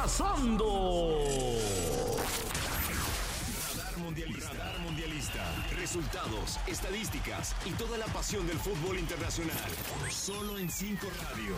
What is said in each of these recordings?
pasando? Radar Mundialista. Resultados, estadísticas y toda la pasión del fútbol internacional. Solo en 5 Radio.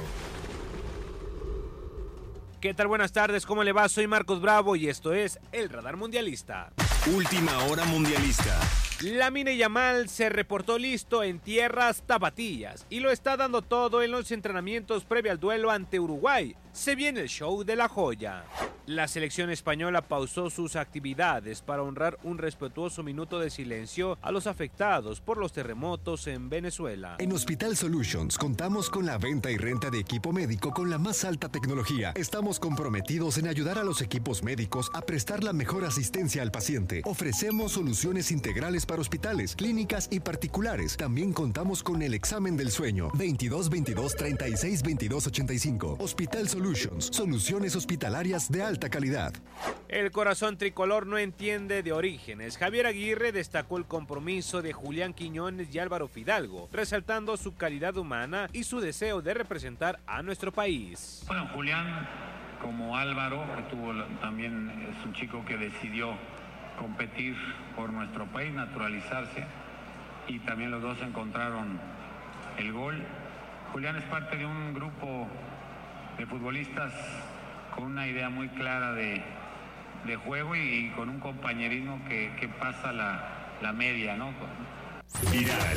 ¿Qué tal? Buenas tardes, ¿cómo le va? Soy Marcos Bravo y esto es el Radar Mundialista. Última hora mundialista. Lamine Yamal se reportó listo en tierras tapatías y lo está dando todo en los entrenamientos previo al duelo ante Uruguay. Se viene el show de la joya. La selección española pausó sus actividades para honrar un respetuoso minuto de silencio a los afectados por los terremotos en Venezuela. En Hospital Solutions contamos con la venta y renta de equipo médico con la más alta tecnología. Estamos comprometidos en ayudar a los equipos médicos a prestar la mejor asistencia al paciente. Ofrecemos soluciones integrales para hospitales, clínicas y particulares. También contamos con el examen del sueño. 22 22 36 22 85. Hospital Solutions, soluciones hospitalarias de alta calidad. El corazón tricolor no entiende de orígenes. Javier Aguirre destacó el compromiso de Julián Quiñones y Álvaro Fidalgo, resaltando su calidad humana y su deseo de representar a nuestro país. Bueno, Julián, como Álvaro, que también es un chico que decidió competir por nuestro país, naturalizarse, y también los dos encontraron el gol. Julián es parte de un grupo de futbolistas con una idea muy clara de juego y con un compañerismo que pasa la media, ¿no? Viral.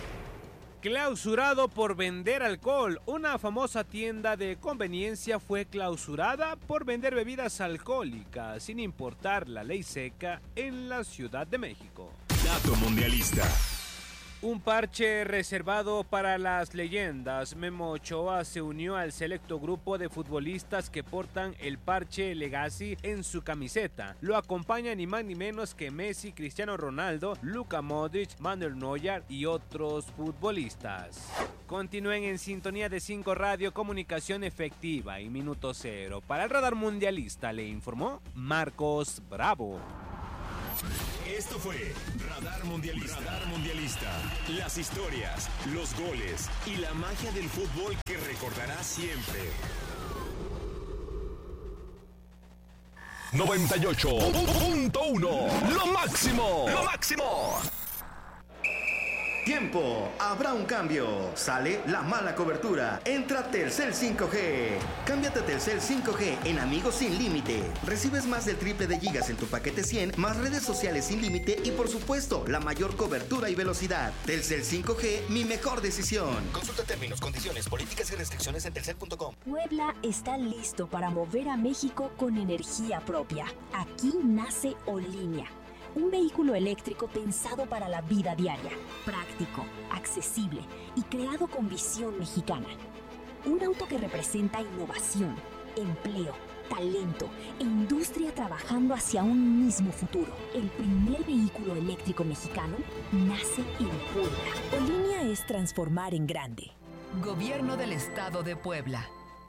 Clausurado por vender alcohol. Una famosa tienda de conveniencia fue clausurada por vender bebidas alcohólicas, sin importar la ley seca, en la Ciudad de México. Dato mundialista. Un parche reservado para las leyendas. Memo Ochoa se unió al selecto grupo de futbolistas que portan el parche Legacy en su camiseta. Lo acompañan ni más ni menos que Messi, Cristiano Ronaldo, Luka Modric, Manuel Neuer y otros futbolistas. Continúen en sintonía de 5 Radio, comunicación efectiva y minuto cero. Para el Radar Mundialista le informó Marcos Bravo. Esto fue Radar Mundialista. Radar Mundialista. Las historias, los goles y la magia del fútbol que recordarás siempre. 98.1. Lo máximo. Lo máximo. Tiempo, habrá un cambio. Sale la mala cobertura. Entra Telcel 5G. Cámbiate a Telcel 5G en Amigos Sin Límite. Recibes más del triple de gigas en tu paquete 100, más redes sociales sin límite y por supuesto, la mayor cobertura y velocidad. Telcel 5G, mi mejor decisión. Consulta términos, condiciones, políticas y restricciones en telcel.com. Puebla está listo para mover a México con energía propia. Aquí nace Olinea. Un vehículo eléctrico pensado para la vida diaria, práctico, accesible y creado con visión mexicana. Un auto que representa innovación, empleo, talento e industria trabajando hacia un mismo futuro. El primer vehículo eléctrico mexicano nace en Puebla. Olinea es transformar en grande. Gobierno del Estado de Puebla.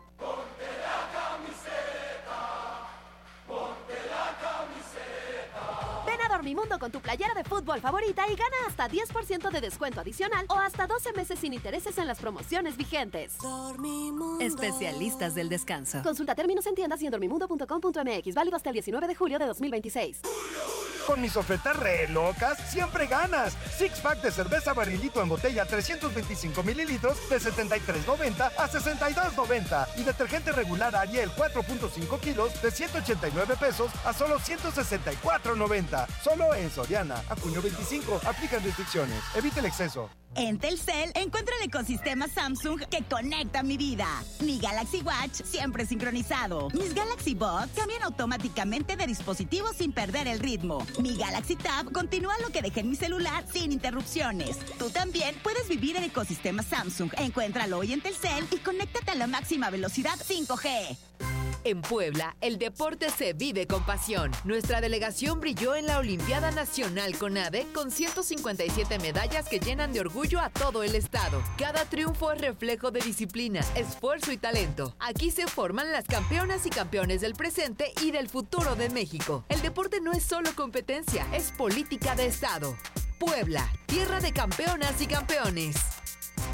Dormimundo con tu playera de fútbol favorita y gana hasta 10% de descuento adicional o hasta 12 meses sin intereses en las promociones vigentes. Dormimundo. Especialistas del descanso. Consulta términos en tiendas y en dormimundo.com.mx. Válido hasta el 19 de julio de 2026. Con mis ofertas re locas, siempre ganas. Six Pack de cerveza Barrilito en botella 325 mililitros de $73.90 a $62.90. Y detergente regular Ariel 4.5 kilos de $189 a solo $164.90. Solo en Soriana. A junio 25. Aplican restricciones. Evite el exceso. En Telcel encuentra el ecosistema Samsung que conecta mi vida. Mi Galaxy Watch siempre sincronizado. Mis Galaxy Buds cambian automáticamente de dispositivo sin perder el ritmo. Mi Galaxy Tab continúa lo que dejé en mi celular sin interrupciones. Tú también puedes vivir el ecosistema Samsung. Encuéntralo hoy en Telcel y conéctate a la máxima velocidad 5G. En Puebla, el deporte se vive con pasión. Nuestra delegación brilló en la Olimpiada Nacional CONADE con 157 medallas que llenan de orgullo a todo el estado. Cada triunfo es reflejo de disciplina, esfuerzo y talento. Aquí se forman las campeonas y campeones del presente y del futuro de México. El deporte no es solo competencia, es política de estado. Puebla, tierra de campeonas y campeones.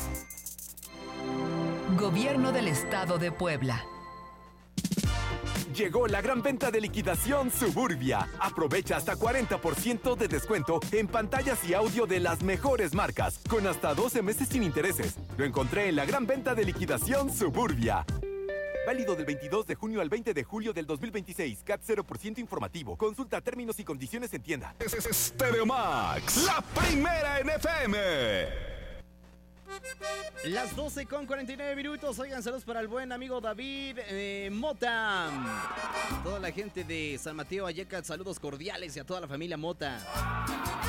Gobierno del Estado de Puebla. Llegó la gran venta de liquidación Suburbia. Aprovecha hasta 40% de descuento en pantallas y audio de las mejores marcas, con hasta 12 meses sin intereses. Lo encontré en la gran venta de liquidación Suburbia. Válido del 22 de junio al 20 de julio del 2026. CAT 0% informativo. Consulta términos y condiciones en tienda. Stereo Max, la primera en FM. Las 12:49. Oigan, saludos para el buen amigo David Mota. Toda la gente de San Mateo Vallecas, saludos cordiales y a toda la familia Mota.